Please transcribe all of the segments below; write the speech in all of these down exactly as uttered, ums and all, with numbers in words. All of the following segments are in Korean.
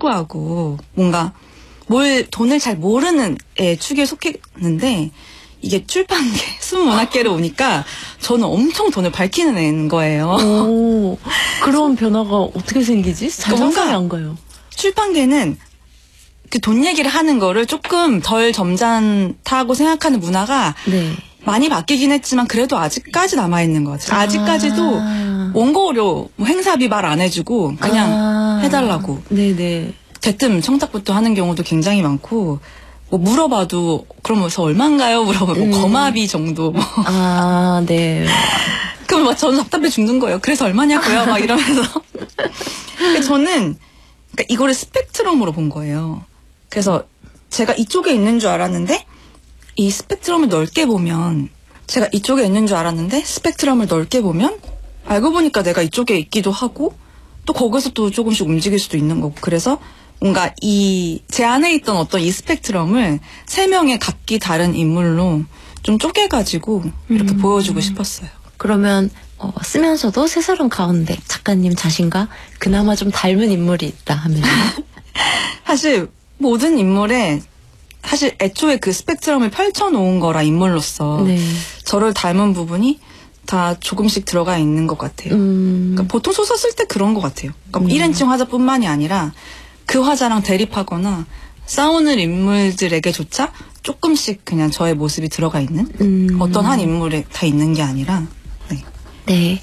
추구하고 뭔가 뭘 돈을 잘 모르는 애 축에 속했는데 이게 출판계 순문학계로 오니까 저는 엄청 돈을 밝히는 애인 거예요. 오, 그런 변화가 어떻게 생기지? 잘 상상이 안 가요. 출판계는 그 돈 얘기를 하는 거를 조금 덜 점잖다고 생각하는 문화가 네. 많이 바뀌긴 했지만 그래도 아직까지 남아있는 것 같아요. 아. 아직까지도 원고료 뭐 행사비 말 안 해주고 그냥 아. 해달라고. 네네. 대뜸 청탁부터 하는 경우도 굉장히 많고 뭐 물어봐도 그러면서 얼마인가요? 물어보고 음. 거마비 정도. 뭐. 아, 네. 그럼 막 저는 답답해 죽는 거예요. 그래서 얼마냐고요? 막 이러면서. 저는 그러니까 이거를 스펙트럼으로 본 거예요. 그래서 제가 이쪽에 있는 줄 알았는데 이 스펙트럼을 넓게 보면 제가 이쪽에 있는 줄 알았는데 스펙트럼을 넓게 보면 알고 보니까 내가 이쪽에 있기도 하고 또 거기서 또 조금씩 움직일 수도 있는 거고 그래서 뭔가 이 제 안에 있던 어떤 이 스펙트럼을 세 명의 각기 다른 인물로 좀 쪼개가지고 이렇게 음. 보여주고 싶었어요. 그러면 어, 쓰면서도 세 사람 가운데 작가님 자신과 그나마 좀 닮은 인물이 있다 하면요? 사실 모든 인물에 사실 애초에 그 스펙트럼을 펼쳐놓은 거라 인물로서 네. 저를 닮은 부분이 다 조금씩 들어가 있는 것 같아요. 음. 그러니까 보통 소설 쓸 때 그런 것 같아요. 그러니까 음. 일 인칭 화자뿐만이 아니라 그 화자랑 대립하거나 싸우는 인물들에게조차 조금씩 그냥 저의 모습이 들어가 있는 음. 어떤 한 인물에 다 있는 게 아니라 네. 네.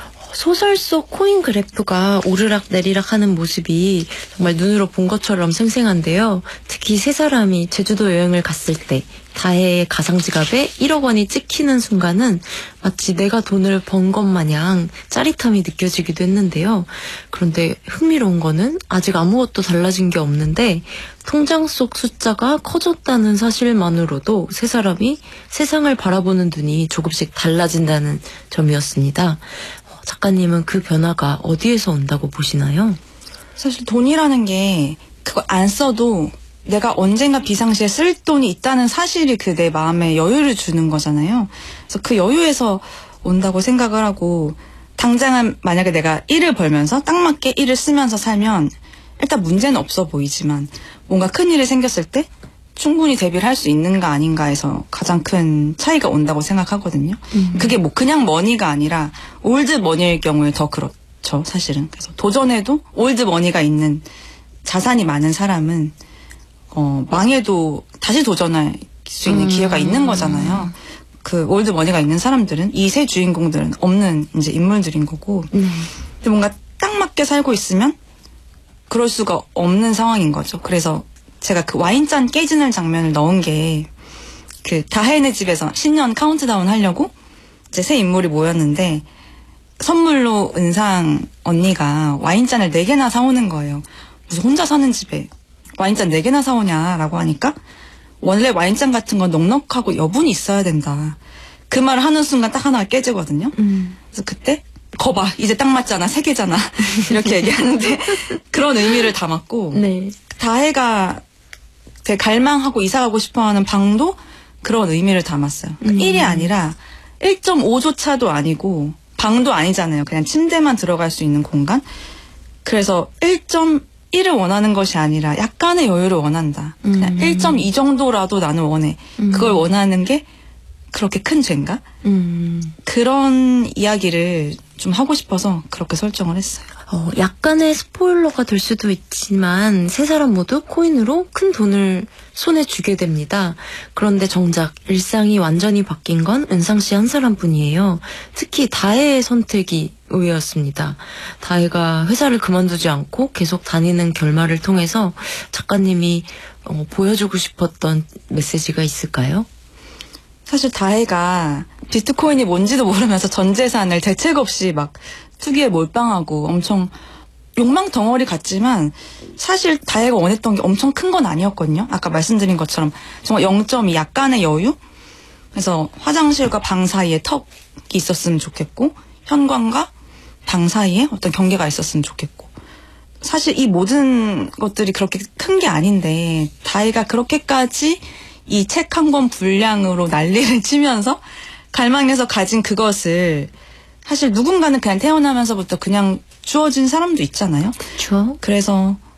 소설 속 코인 그래프가 오르락 내리락 하는 모습이 정말 눈으로 본 것처럼 생생한데요. 특히 세 사람이 제주도 여행을 갔을 때 다혜의 가상지갑에 일억 원이 찍히는 순간은 마치 내가 돈을 번 것 마냥 짜릿함이 느껴지기도 했는데요. 그런데 흥미로운 거는 아직 아무것도 달라진 게 없는데 통장 속 숫자가 커졌다는 사실만으로도 세 사람이 세상을 바라보는 눈이 조금씩 달라진다는 점이었습니다. 작가님은 그 변화가 어디에서 온다고 보시나요? 사실 돈이라는 게 그거 안 써도 내가 언젠가 비상시에 쓸 돈이 있다는 사실이 그 내 마음에 여유를 주는 거잖아요. 그래서 그 여유에서 온다고 생각을 하고 당장은 만약에 내가 일을 벌면서 딱 맞게 일을 쓰면서 살면 일단 문제는 없어 보이지만 뭔가 큰 일이 생겼을 때 충분히 대비를 할 수 있는가 아닌가에서 가장 큰 차이가 온다고 생각하거든요. 음. 그게 뭐 그냥 머니가 아니라 올드 머니일 경우에 더 그렇죠, 사실은. 그래서 도전해도 올드 머니가 있는 자산이 많은 사람은 어, 망해도 다시 도전할 수 있는 음. 기회가 있는 거잖아요. 그 올드 머니가 있는 사람들은 이 세 주인공들은 없는 이제 인물들인 거고. 음. 근데 뭔가 딱 맞게 살고 있으면 그럴 수가 없는 상황인 거죠. 그래서 제가 그 와인잔 깨지는 장면을 넣은 게 그 다혜네 집에서 신년 카운트다운 하려고 이제 세 인물이 모였는데 선물로 은상 언니가 와인잔을 네 개나 사오는 거예요. 무슨 혼자 사는 집에 와인잔 네 개나 사오냐라고 하니까 원래 와인잔 같은 건 넉넉하고 여분이 있어야 된다. 그 말을 하는 순간 딱 하나가 깨지거든요. 음. 그래서 그때 거봐 이제 딱 맞잖아 세 개잖아 이렇게 얘기하는데 그런 의미를 담았고 네. 다혜가 되게 갈망하고 이사가고 싶어하는 방도 그런 의미를 담았어요. 그러니까 음. 일이 아니라 일 점 오조차도 아니고 방도 아니잖아요. 그냥 침대만 들어갈 수 있는 공간. 그래서 일 점 일을 원하는 것이 아니라 약간의 여유를 원한다. 그냥 음. 일 점 이 정도라도 나는 원해. 음. 그걸 원하는 게 그렇게 큰 죄인가? 음. 그런 이야기를 좀 하고 싶어서 그렇게 설정을 했어요. 어, 약간의 스포일러가 될 수도 있지만 세 사람 모두 코인으로 큰 돈을 손에 쥐게 됩니다. 그런데 정작 일상이 완전히 바뀐 건 은상 씨 한 사람뿐이에요. 특히 다혜의 선택이 의외였습니다. 다혜가 회사를 그만두지 않고 계속 다니는 결말을 통해서 작가님이 어, 보여주고 싶었던 메시지가 있을까요? 사실 다혜가 비트코인이 뭔지도 모르면서 전 재산을 대책 없이 막 투기에 몰빵하고 엄청 욕망 덩어리 같지만 사실 다혜가 원했던 게 엄청 큰 건 아니었거든요. 아까 말씀드린 것처럼 정말 영 점 이 약간의 여유? 그래서 화장실과 방 사이에 턱이 있었으면 좋겠고 현관과 방 사이에 어떤 경계가 있었으면 좋겠고 사실 이 모든 것들이 그렇게 큰 게 아닌데 다혜가 그렇게까지 이 책 한 권 분량으로 난리를 치면서 갈망해서 가진 그것을 사실 누군가는 그냥 태어나면서부터 그냥 주어진 사람도 있잖아요. 그렇죠. 그래서